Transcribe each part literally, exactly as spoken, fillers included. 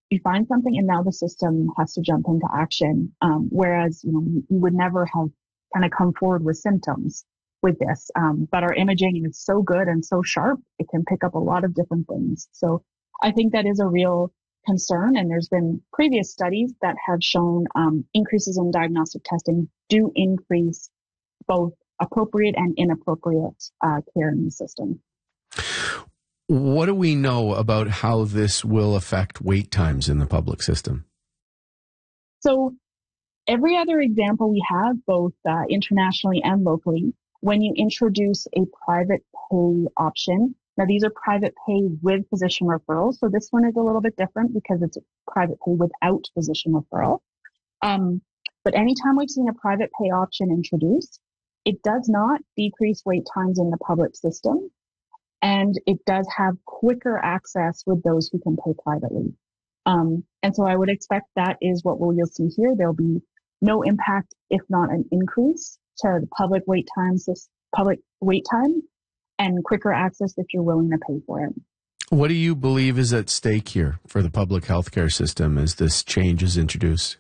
you find something and now the system has to jump into action. Um, whereas, you know, you would never have kind of come forward with symptoms with this. Um, but our imaging is so good and so sharp, it can pick up a lot of different things. So I think that is a real concern. And there's been previous studies that have shown um, increases in diagnostic testing do increase both appropriate and inappropriate uh, care in the system. What do we know about how this will affect wait times in the public system? So every other example we have, both uh, internationally and locally, when you introduce a private pay option, now these are private pay with physician referral. So this one is a little bit different because it's private pay without physician referral. Um, but anytime we've seen a private pay option introduced, it does not decrease wait times in the public system. And it does have quicker access with those who can pay privately. Um, and so I would expect that is what we'll, you'll see here. There'll be no impact, if not an increase, to the public wait times, public wait time, and quicker access if you're willing to pay for it. What do you believe is at stake here for the public healthcare system as this change is introduced?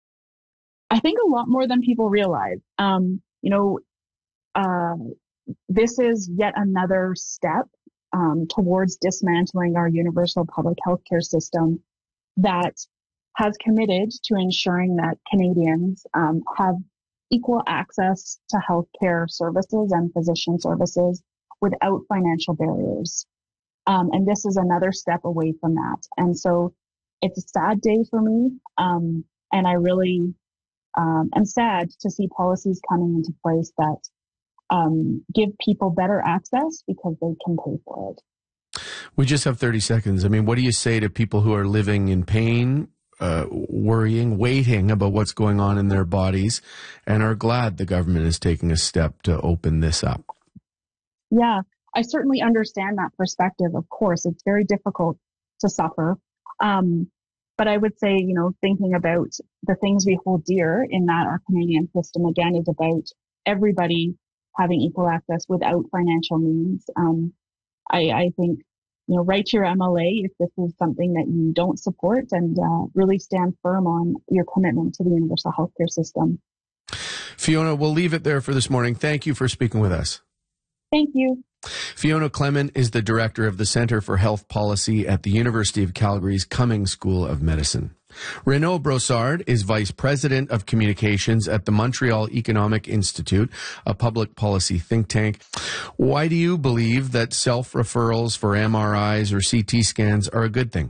I think a lot more than people realize. Um, you know, uh, this is yet another step um, towards dismantling our universal public healthcare system that has committed to ensuring that Canadians um, have equal access to healthcare services and physician services without financial barriers. Um, and this is another step away from that. And so it's a sad day for me. Um, and I really um, am sad to see policies coming into place that um, give people better access because they can pay for it. We just have thirty seconds. I mean, what do you say to people who are living in pain, uh, worrying, waiting about what's going on in their bodies, and are glad the government is taking a step to open this up? Yeah, I certainly understand that perspective. Of course, it's very difficult to suffer. Um, but I would say, you know, thinking about the things we hold dear in that our Canadian system, again, is about everybody having equal access without financial means. Um, I, I think, you know, write your M L A if this is something that you don't support, and uh, really stand firm on your commitment to the universal healthcare system. Fiona, we'll leave it there for this morning. Thank you for speaking with us. Thank you. Fiona Clement is the director of the Centre for Health Policy at the University of Calgary's Cummings School of Medicine. Renaud Brossard is Vice President of Communications at the Montreal Economic Institute, a public policy think tank. Why do you believe that self-referrals for M R Is or C T scans are a good thing?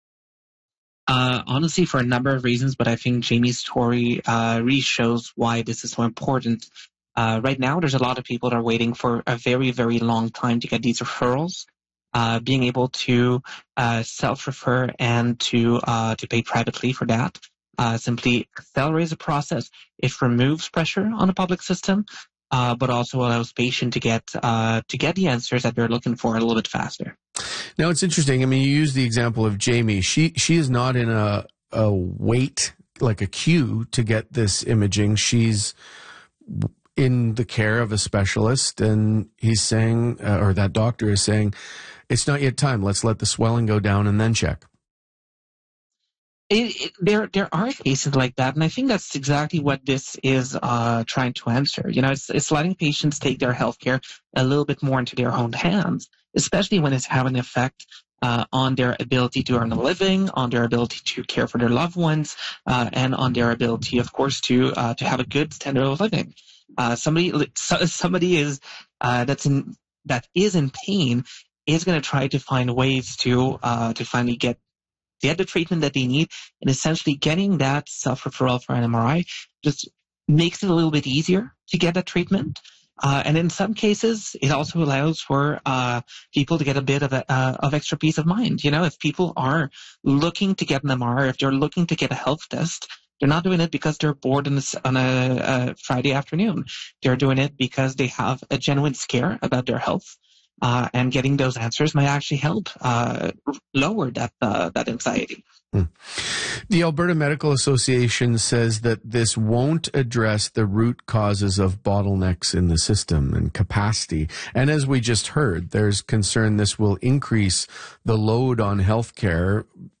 Uh, honestly, for a number of reasons, but I think Jamie's story uh, really shows why this is so important. Uh, right now, there's a lot of people that are waiting for a very, very long time to get these referrals. Uh, being able to uh, self-refer and to uh, to pay privately for that uh, simply accelerates the process. It removes pressure on the public system, uh, but also allows patients to get uh, to get the answers that they're looking for a little bit faster. Now, it's interesting. I mean, you use the example of Jamie. She she is not in a a wait, like a queue to get this imaging. She's in the care of a specialist, and he's saying, uh, or that doctor is saying, it's not yet time. Let's let the swelling go down and then check. It, it, there, there are cases like that, and I think that's exactly what this is uh, trying to answer. You know, it's, it's letting patients take their healthcare a little bit more into their own hands, especially when it's having an effect uh, on their ability to earn a living, on their ability to care for their loved ones, uh, and on their ability, of course, to uh, to have a good standard of living. Uh, somebody, somebody is uh, that's in that is in pain is going to try to find ways to uh, to finally get get the treatment that they need, and essentially getting that self-referral for an M R I just makes it a little bit easier to get that treatment. Uh, and in some cases, it also allows for uh, people to get a bit of a, uh, of extra peace of mind. You know, if people are looking to get an M R I, if they're looking to get a health test, they're not doing it because they're bored on a, on a, a Friday afternoon. They're doing it because they have a genuine scare about their health. Uh, and getting those answers might actually help uh, lower that uh, that anxiety. Hmm. The Alberta Medical Association says that this won't address the root causes of bottlenecks in the system and capacity. And as we just heard, there's concern this will increase the load on healthcare